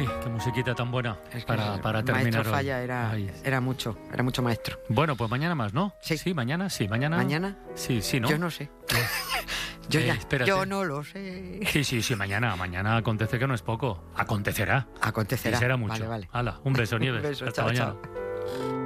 Ay, qué musiquita tan buena Es que para terminar Maestro hoy. Falla era mucho maestro. Bueno, pues mañana más, ¿no? Sí. Mañana. ¿Mañana? Sí, ¿no? Yo no sé. Espérate. Yo no lo sé. Sí, mañana acontece que no es poco. Acontecerá. Acontecerá. Y será mucho. Vale. Hala, un beso, Nieves. Un beso, Hasta chao, mañana. chao.